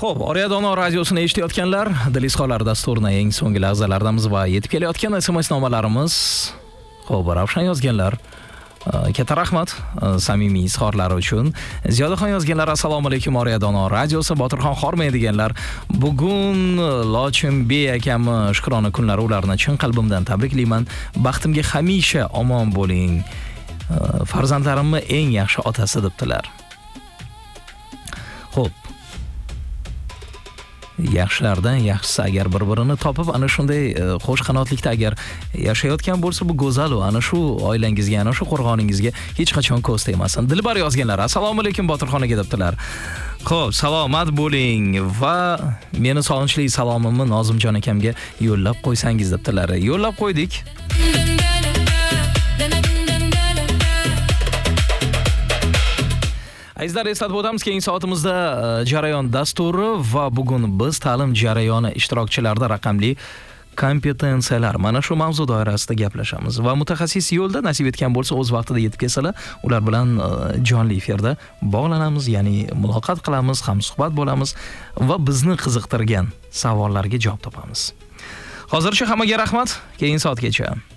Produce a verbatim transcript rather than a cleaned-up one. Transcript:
Xo'p, Oriyadono radiosini eshitayotganlar, Dilizxonlar dasturini eng so'nggi lahzalardamiz va yetib kelayotgan S M S nomalarimiz. Xo'p, Ravshan yozganlar. Katta rahmat samimiy izhorlari uchun. Ziyodaxon yozganlar: Assalomu alaykum Oriyadono radiosi, Botirxon Xormay deganlar. Bugun Lochinbek akam shukrona kunlari, ularni chin qalbimdan tabriklayman. Baxtimga hamisha omon bo'ling. Farzandlarimni eng yaxshi otasi debdilar. Xo'p. Yaxshilardan yaxshisi agar bir-birini topib ana shunday qo'sh qanotlikda agar yashayotgan bo'lsa, bu go'zal va ana shu oilangizga, ana shu qo'rg'oningizga hech qachon ko'z tegmasin. Dilbar yozganlar: Assalomu alaykum Botirxon aka debdilar. Xo'p, salomat bo'ling va meni sog'inchli salomimni Nozimjon akamga yo'llab qo'ysangiz debdilar. Yo'llab qo'ydik. Azizlar, eslatib o'tamiz, keyingi soatimizda jarayon dasturi va bugun biz ta'lim jarayoni ishtirokchilarida raqamli kompetensiyalar, mana shu mavzu doirasida gaplashamiz va mutaxassis yo'lda nasib etgan bo'lsa o'z vaqtida yetib kelsalar, ular bilan jonli efirda bog'lanamiz, ya'ni muloqot qilamiz, hamsuhbat bo'lamiz va bizni qiziqtirgan savollarga javob topamiz. Hozircha hammaga rahmat, keyingi soatgacha.